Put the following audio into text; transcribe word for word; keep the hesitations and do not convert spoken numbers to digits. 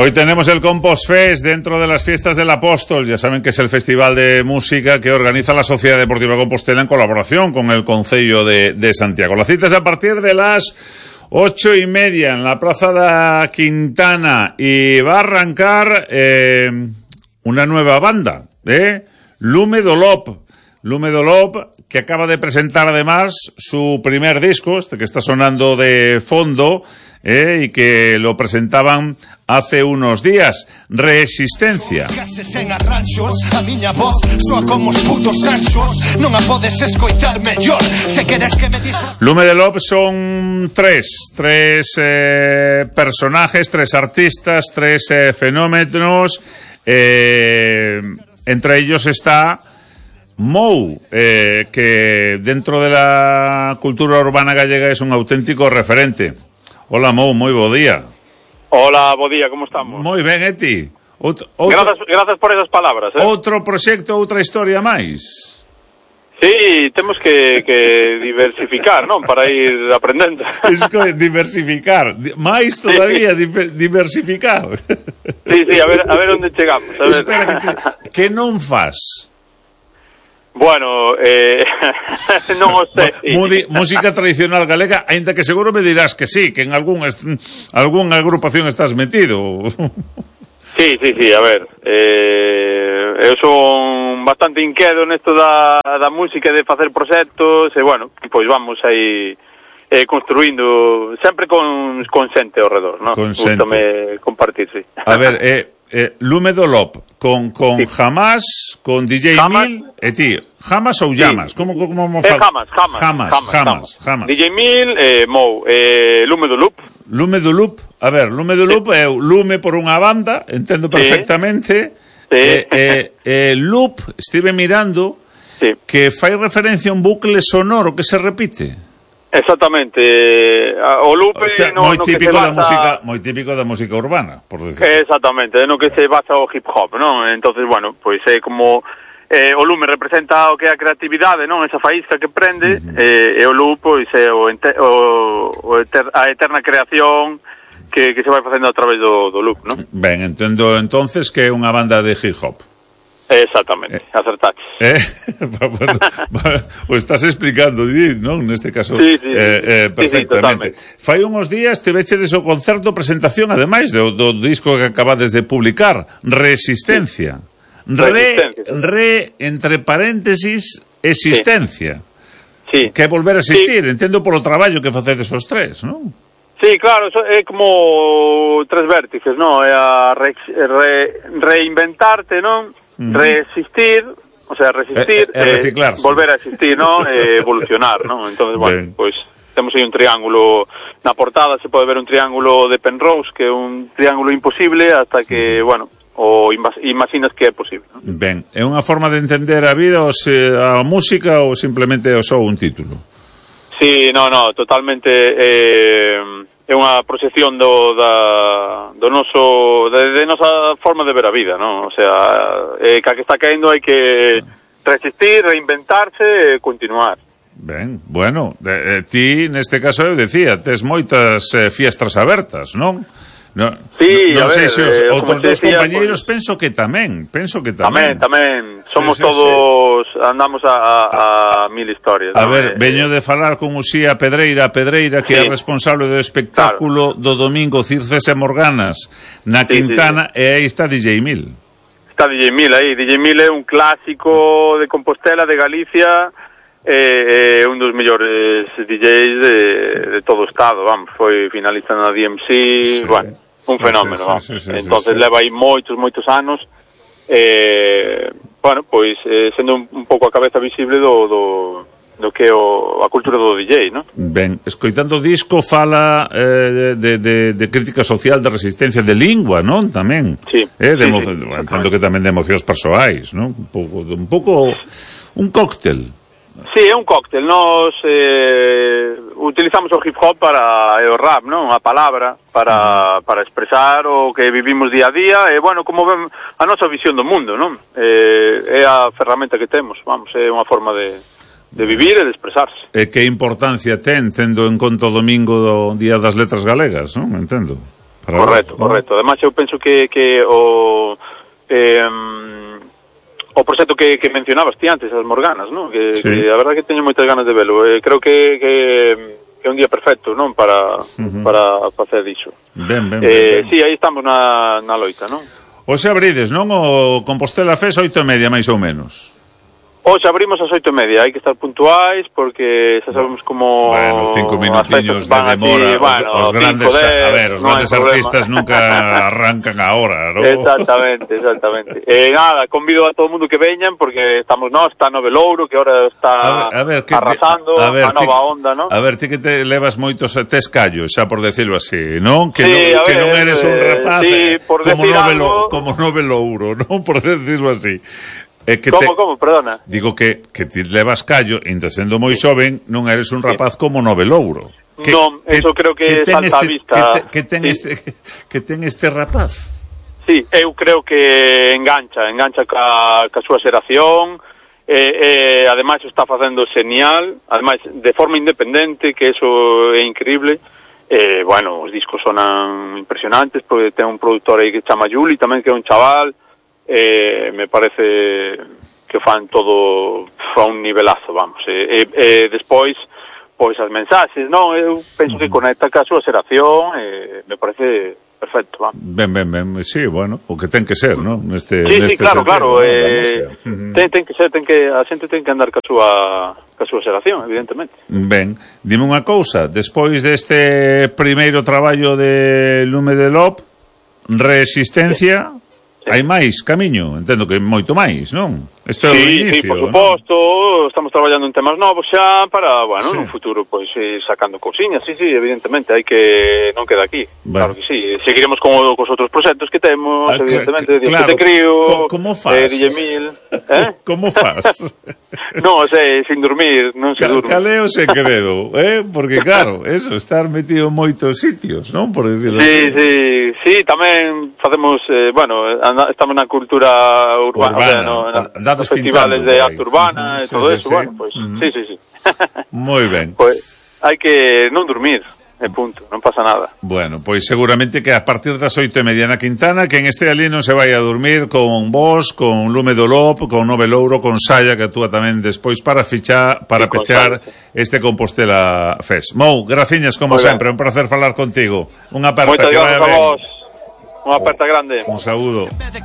Hoy tenemos el Compost Fest dentro de las fiestas del Apóstol. Ya saben que es el festival de música que organiza la Sociedad Deportiva Compostela en colaboración con el Concello de, de Santiago. La cita es a partir de las ocho y media en la Plaza da Quintana y va a arrancar eh, una nueva banda, ¿eh? Lume do Lop. Lume do Lop, que acaba de presentar además su primer disco, este que está sonando de fondo, eh, y que lo presentaban hace unos días, Resistencia. Lume do Lop son tres, tres eh, personajes, tres artistas, tres eh, fenómenos, eh, entre ellos está Mou, eh, que dentro de la cultura urbana gallega es un auténtico referente. Hola Mou, moi bo día. Hola, bo día, como estamos? Moi ben, e ti? Outro, grazas, grazas por esas palabras, eh? Outro proxecto, outra historia máis. Sí, temos que, que diversificar, non? Para ir aprendendo. Es que diversificar, máis todavía, sí. Diversificar. Sí, sí, a ver, a ver onde chegamos. A ver. Espera, que, te, que non faz? Bueno, eh, non o sei. Música tradicional galega, aínda que seguro me dirás que sí, que en algún algunha agrupación estás metido. Sí, sí, sí, a ver, eh, eu son bastante inquedo nesto da, da música, de facer proxectos, e bueno, pois vamos aí eh, construindo, sempre con, con xente ao redor, non? Gústame compartir, sí. A ver, eh, eh, Lume do Lop, con, con sí. Jamás, con D J Jamás. Mil, e ti, Jamás ou Llamas? Sí. Como, como, como fa... eh, jamás, jamás, jamás, jamás, jamás, jamás. D J Mil, eh, Mou, eh, Lume do Loop. Lume do Loop, a ver, Lume do Loop sí. é Lume por unha banda, entendo perfectamente. Sí. Eh, eh, eh, Loop, estive mirando, sí. que fai referencia a un bucle sonoro que se repite. Exactamente, o loop o sea, no, moi no típico basa... da música, moi típico da música urbana, por decir. Exactamente, no que se basa o hip hop, non? Entonces, bueno, pois pues, é como eh, o lume representa o que é a creatividade, non? Esa faísca que prende, uh-huh. eh, e o loop pois é o, enter, o, o eter, a eterna creación que, que se vai facendo a través do, do loop, non? Ben, entendo entonces que é unha banda de hip hop. Exactamente, eh, acertaches. Eh, bueno, o estás explicando, non? Neste caso, sí, sí, eh, eh, perfectamente. Sí, sí, fai unhos días te vechedes o concerto presentación, ademais do, do disco que acabades de publicar, Resistencia. Sí. Re, Resistencia. Re, entre paréntesis, existencia. Sí. Que é volver a existir, sí. Entendo polo traballo que facedes os tres, non? Sí, claro, é como tres vértices, non? É a re, re, reinventarte, non? Resistir, o sea, resistir, eh, eh, eh, volver a existir, ¿no? Eh, evolucionar, ¿no? Entonces, bueno, pues temos aí un triángulo na portada, se pode ver un triángulo de Penrose, que é un triángulo imposible hasta que, bueno, o imaginas que é posible, ¿no? Ben, é unha forma de entender a vida, ou se, a música, ou simplemente é só un título? Sí, no, no, totalmente eh, é unha proxección do, da, do noso, de, de nosa forma de ver a vida, non? O sea, eh, ca que está caendo hai que resistir, reinventarse e continuar. Ben, bueno, de, de, ti, neste caso, eu decía, tes moitas eh, fiestras abertas, non? No, sí, non a sei ver, se os eh, outros dos decía, compañeiros, pues, penso que tamén, penso que tamén. Tamén, tamén, somos sí, sí, todos, sí. Andamos a, a, a mil historias. A ¿no? ver, eh, veño de falar con Uxía Pedreira, Pedreira, que sí. é responsable do espectáculo claro. do domingo Circes e Morganas, na sí, Quintana, sí, sí. E aí está D J Mil. Está D J Mil aí, D J Mil é un clásico de Compostela, de Galicia, é eh, un dos mellores D Js de, de todo o estado, vamos, foi finalista na D M C, sí. Bueno, un fenómeno, sí, vamos. Sí, sí, sí, entonces sí, sí. Leva aí moitos, moitos anos, eh, bueno, pois, eh, sendo un, un pouco a cabeza visible do, do, do que é o, a cultura do D J, non? Ben, escoitando o disco fala eh, de, de, de crítica social, de resistencia, de lingua, non? Tamén. Sí. Eh, de sí, emo- sí. Entendo que tamén de emocións persoais, non? Un pouco, un pouco, un cóctel. Sí, é un cóctel. Nos eh, utilizamos o hip hop para e o rap, non? A palabra para, para expresar o que vivimos día a día e, bueno, como ven a nosa visión do mundo, non? Eh, é a ferramenta que temos, vamos, é unha forma de, de vivir e de expresarse. E que importancia ten, tendo en conta o domingo do Día das Letras Galegas, non? Entendo. Para correcto, ver, correcto. Además, eu penso que, que o... Eh, o proxecto que, que mencionabas ti antes, as Morganas, non? Que, sí. que a verdade que teño moitas ganas de velo. Eh, creo que, que, que é un día perfecto, non? Para, uh-huh. para facer diso. Ben, ben, eh, ben. Sí, aí estamos na, na loita, non? Oxe abrides, non? O Compostela Fest oito e media, máis ou menos. Hoxe abrimos ás oito e media, hai que estar puntuais porque xa sabemos como... Bueno, cinco minutiños de demora, aquí, bueno, os grandes, dez, a ver, os no grandes artistas nunca arrancan a hora, ¿no? Exactamente, exactamente. Eh, nada, convido a todo o mundo que veñan porque estamos, no, está Nove Louro, que ahora está a ver, a ver, que arrasando, a, ver, a nova ti, onda, ¿no? A ver, ti que te levas moitos tes callos, xa por decirlo así, ¿non? Que, sí, no, que ver, non eres un rapaz sí, por como, decir Nove, algo... como Nove Louro, ¿non? Por decirlo así. É que como, te, como, perdona? Digo que, que ti levas callo, ainda sendo moi xoven, non eres un rapaz como Nove Louro. Que, non, eso creo que, que salta este, a vista. Que, te, que, ten sí. este, que ten este rapaz. Sí, eu creo que engancha, engancha ca, ca súa xeración, e, e ademais está facendo señal, ademais de forma independente, que eso é increíble. Eh, bueno, os discos sonan impresionantes, porque ten un produtor aí que chama Juli, tamén que é un chaval. Eh, me parece que fan todo a un nivelazo, vamos. E, e, e despois, pois as mensaxes, non? Eu penso que conecta ca súa xeración, e me parece perfecto, vamos. Ben, ben, ben, sí, bueno, o que ten que ser, non? Neste, sí, neste sí, claro, sentido, claro. Eh, ten, ten que ser, ten que, a xente ten que andar ca súa, ca súa xeración, evidentemente. Ben, dime unha cousa, despois deste primeiro traballo de Lume de Lop, Resistencia... Sí. Sí. Hai máis camiño, entendo que moito máis, non? Este é sí, o inicio, sí, por suposto, ¿no? Estamos traballando en temas novos xa para, bueno, sí. no futuro, pois, pues, sacando cousiñas, sí, sí, evidentemente, hai que, non queda aquí, bueno. Claro que sí, seguiremos con cos outros proxectos que temos, ah, evidentemente, Dios claro. que te crío, como faz? Eh, D J Mil, eh? Como faz? Non, sei, sin dormir, non se durme. Cal é o segredo, eh? Porque claro, eso, estar metido en moitos sitios, non? Por decirlo sí, así. Sí, sí, tamén facemos, eh, bueno, estamos na cultura urbana, urbana. O sea, no, na, nos festivales de arte urbana uh-huh. e todo sí, eso, sí, bueno, pues, uh-huh. sí, sí, sí. Moi ben. Pues hai que non dormir, e punto, non pasa nada. Bueno, pois seguramente que a partir das oito e media na Quintana, que en este ali non se vai a dormir con vos, con Lume do Lop, con Nove Louro, con Saya, que actúa tamén despois para fichar, para sí, pechar este Compostela Fest. Mou, graciñas como Muy sempre, bien. Un placer falar contigo. Unha aperta Moitas que vai a vos. Unha aperta grande. Un saúdo.